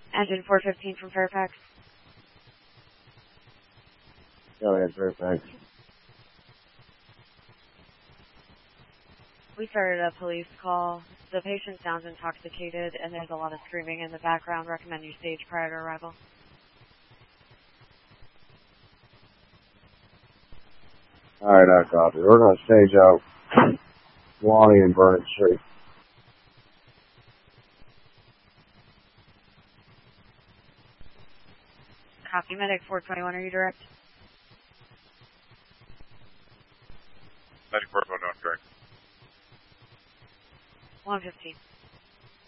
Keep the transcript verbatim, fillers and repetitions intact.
Engine four fifteen from Fairfax. Go ahead, Fairfax. We started a police call. The patient sounds intoxicated and there's a lot of screaming in the background. Recommend you stage prior to arrival. Alright, I copy. We're going to stage out Lonnie and Vernon Street. Copy, medic four twenty-one, are you direct? Medic four twenty-one, direct. one fifteen.